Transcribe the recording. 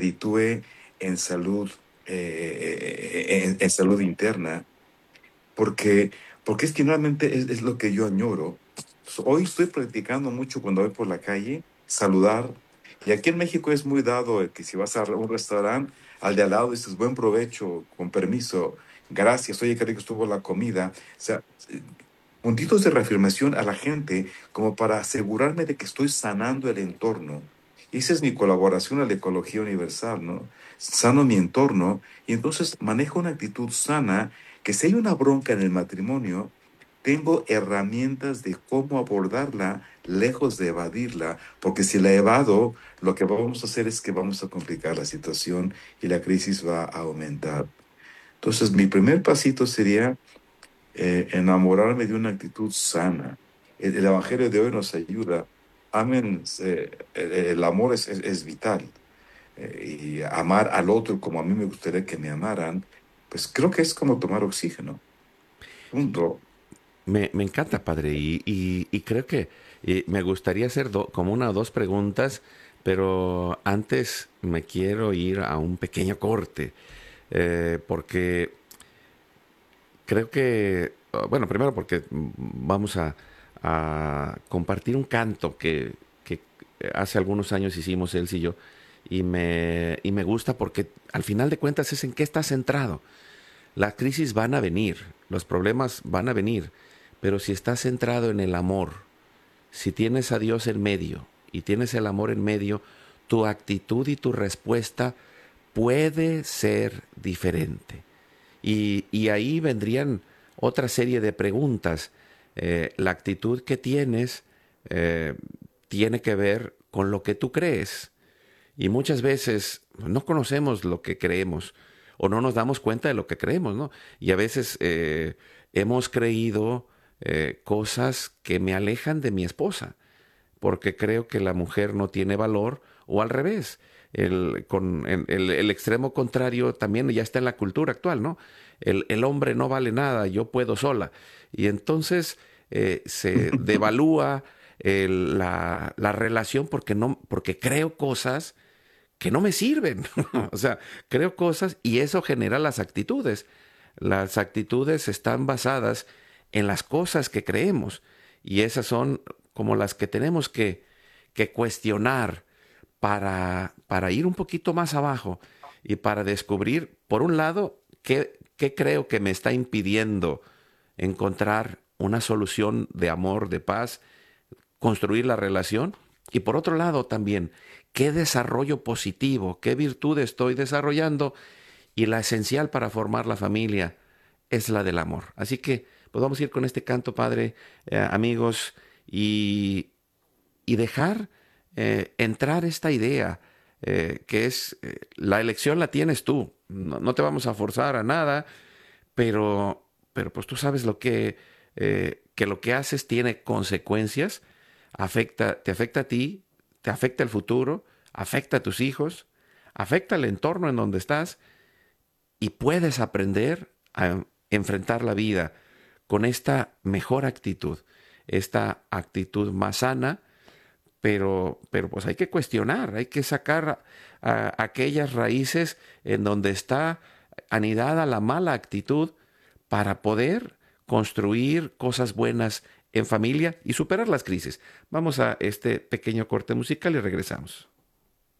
reditúe en salud, en salud interna, porque, porque es que realmente es lo que yo añoro. Hoy estoy practicando mucho cuando voy por la calle, saludar. Y aquí en México es muy dado el que si vas a un restaurante, al de al lado dices buen provecho, con permiso, gracias, oye, qué rico estuvo la comida. O sea, puntitos de reafirmación a la gente como para asegurarme de que estoy sanando el entorno. Y esa es mi colaboración a la ecología universal, ¿no? Sano mi entorno y entonces manejo una actitud sana que si hay una bronca en el matrimonio, tengo herramientas de cómo abordarla lejos de evadirla, porque si la evado, lo que vamos a hacer es que vamos a complicar la situación y la crisis va a aumentar. Entonces, mi primer pasito sería enamorarme de una actitud sana. El Evangelio de hoy nos ayuda. Amen, el amor es vital. Y amar al otro como a mí me gustaría que me amaran, pues creo que es como tomar oxígeno. Punto. Me encanta, padre, y creo que me gustaría hacer como una o dos preguntas, pero antes me quiero ir a un pequeño corte, porque creo que, bueno, primero porque vamos a compartir un canto que hace algunos años hicimos él y yo, y me gusta porque al final de cuentas es en qué está centrado. Las crisis van a venir, los problemas van a venir, pero si estás centrado en el amor, si tienes a Dios en medio y tienes el amor en medio, tu actitud y tu respuesta puede ser diferente. Y ahí vendrían otra serie de preguntas. La actitud que tienes eh, tiene que ver con lo que tú crees. Y muchas veces no conocemos lo que creemos o no nos damos cuenta de lo que creemos, ¿no? Y a veces hemos creído cosas que me alejan de mi esposa, porque creo que la mujer no tiene valor, o al revés. El extremo contrario también ya está en la cultura actual, ¿no? El hombre no vale nada, yo puedo sola. Y entonces se devalúa la relación porque, no, porque creo cosas que no me sirven. O sea, creo cosas y eso genera las actitudes. Las actitudes están basadas en las cosas que creemos y esas son como las que tenemos que cuestionar para ir un poquito más abajo y para descubrir, por un lado, qué creo que me está impidiendo encontrar una solución de amor, de paz, construir la relación. Y por otro lado también, qué desarrollo positivo, qué virtud estoy desarrollando. Y la esencial para formar la familia es la del amor. Así que pues vamos a ir con este canto, padre, amigos, y dejar entrar esta idea que es la elección la tienes tú. No, no te vamos a forzar a nada, pero pues tú sabes que lo que haces tiene consecuencias, te afecta a ti, te afecta el futuro, afecta a tus hijos, afecta el entorno en donde estás y puedes aprender a enfrentar la vida con esta mejor actitud, esta actitud más sana, pero pues hay que cuestionar, hay que sacar aquellas raíces en donde está anidada la mala actitud para poder construir cosas buenas en familia y superar las crisis. Vamos a este pequeño corte musical y regresamos.